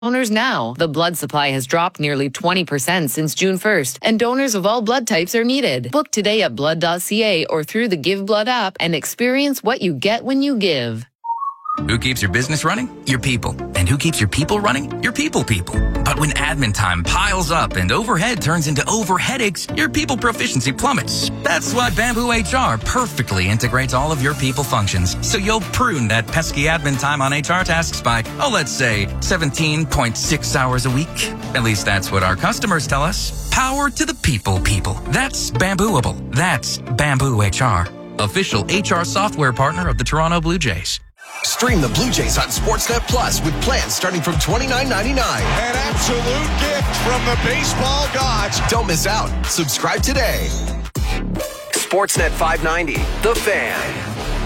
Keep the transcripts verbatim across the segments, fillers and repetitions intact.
Donors now. The blood supply has dropped nearly twenty percent since June first, and donors of all blood types are needed. Book today at blood dot c a or through the Give Blood app and experience what you get when you give. Who keeps your business running? Your people. And who keeps your people running? Your people people. But when admin time piles up and overhead turns into over headaches, your people proficiency plummets. That's why Bamboo H R perfectly integrates all of your people functions, so you'll prune that pesky admin time on H R tasks by, oh, let's say, seventeen point six hours a week. At least that's what our customers tell us. Power to the people people. That's Bambooable. That's Bamboo H R. Official H R software partner of the Toronto Blue Jays. Stream the Blue Jays on Sportsnet Plus with plans starting from twenty-nine ninety-nine. An absolute gift from the baseball gods. Don't miss out. Subscribe today. Sportsnet five ninety, The Fan.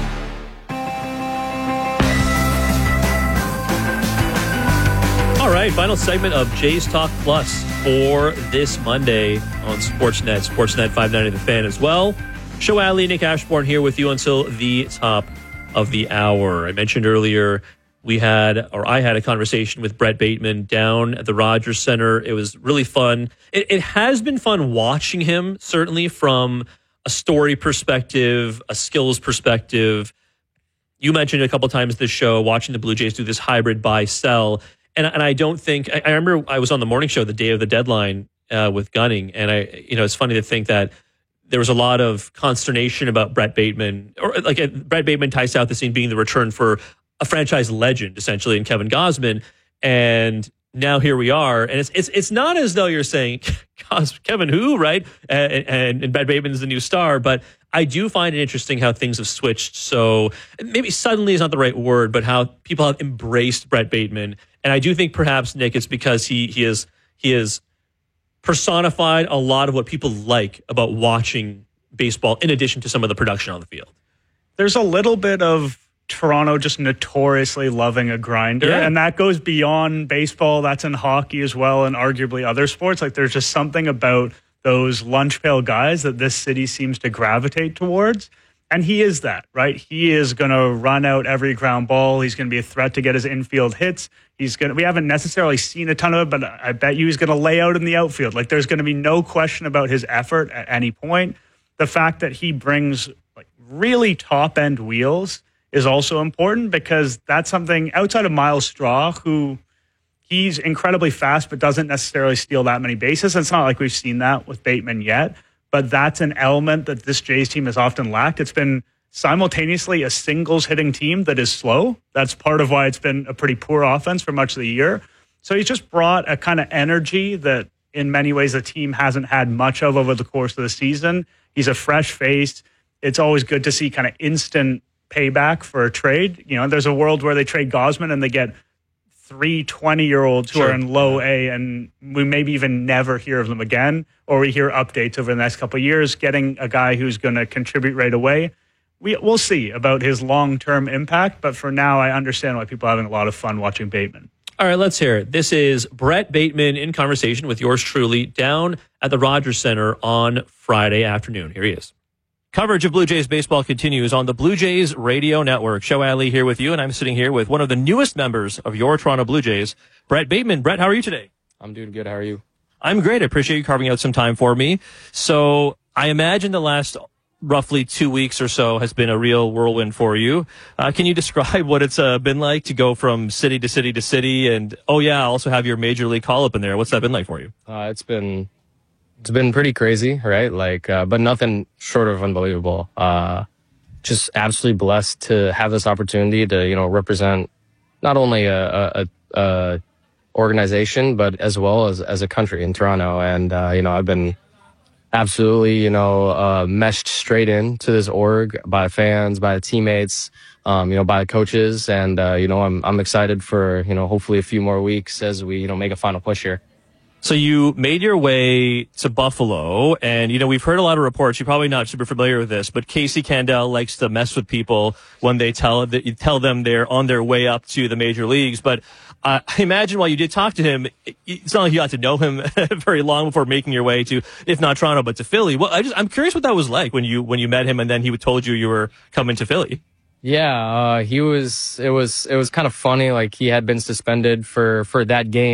All right, final segment of Jays Talk Plus for this Monday on Sportsnet. Sportsnet five ninety, The Fan as well. Show Alley, Nick Ashbourne here with you until the top of the hour. I mentioned earlier we had, or I had a conversation with Brett Bateman down at the Rogers Center. It was really fun. It, it has been fun watching him, certainly from a story perspective, a skills perspective. You mentioned a couple times this show, watching the Blue Jays do this hybrid buy-sell. And, and I don't think, I, I remember I was on the morning show the day of the deadline uh, with Gunning. And I, you know, it's funny to think that there was a lot of consternation about Brett Bateman, or like uh, Brett Bateman, Ty Southesine being the return for a franchise legend, essentially, in Kevin Gausman. And now here we are. And it's it's it's not as though you're saying, Kevin who, right? And, and, and Brett Bateman is the new star. But I do find it interesting how things have switched. So maybe suddenly is not the right word, but how people have embraced Brett Bateman. And I do think perhaps, Nick, it's because he he is he is personified a lot of what people like about watching baseball, in addition to some of the production on the field. There's a little bit of Toronto just notoriously loving a grinder, yeah. and that goes beyond baseball. That's in hockey as well, and arguably other sports. Like, there's just something about those lunch pail guys that this city seems to gravitate towards. And he is that, right? He is going to run out every ground ball. He's going to be a threat to get his infield hits. He's going to, we haven't necessarily seen a ton of it, but I bet you he's going to lay out in the outfield. Like, there's going to be no question about his effort at any point. The fact that he brings like really top end wheels is also important, because that's something outside of Miles Straw, who he's incredibly fast, but doesn't necessarily steal that many bases. It's not like we've seen that with Bateman yet. But that's an element that this Jays team has often lacked. It's been simultaneously a singles hitting team that is slow. That's part of why it's been a pretty poor offense for much of the year. So he's just brought a kind of energy that in many ways the team hasn't had much of over the course of the season. He's a fresh face. It's always good to see kind of instant payback for a trade. You know, there's a world where they trade Gausman and they get three twenty-year-olds who sure. are in low A, and we maybe even never hear of them again, or we hear updates over the next couple of years, getting a guy who's going to contribute right away. We, we'll see about his long-term impact, but for now, I understand why people are having a lot of fun watching Bateman. All right, let's hear it. This is Brett Bateman in conversation with yours truly down at the Rogers Center on Friday afternoon. Here he is. Coverage of Blue Jays baseball continues on the Blue Jays Radio Network. Show Alley here with you, and I'm sitting here with one of the newest members of your Toronto Blue Jays, Brett Bateman. Brett, how are you today? I'm doing good. How are you? I'm great. I appreciate you carving out some time for me. So I imagine the last roughly two weeks or so has been a real whirlwind for you. Uh, can you describe what it's uh, been like to go from city to city to city? And, oh, yeah, I also have your major league call-up in there. What's that been like for you? Uh, it's been... It's been pretty crazy, right? Like, uh, but nothing short of unbelievable. Uh, just absolutely blessed to have this opportunity to, you know, represent not only a, a, a organization, but as well as, as a country in Toronto. And, uh, you know, I've been absolutely, you know, uh, meshed straight into this org by fans, by teammates, um, you know, by coaches. And, uh, you know, I'm, I'm excited for, you know, hopefully a few more weeks as we, you know, make a final push here. So you made your way to Buffalo, and, you know, we've heard a lot of reports. You're probably not super familiar with this, but Casey Candell likes to mess with people when they tell that you tell them they're on their way up to the major leagues. But uh, I imagine while you did talk to him, it's not like you got to know him very long before making your way to, if not Toronto, but to Philly. Well, I just, I'm curious what that was like when you when you met him, and then he told you you were coming to Philly. Yeah, uh, he was. It was. It was kind of funny. Like he had been suspended for for that game.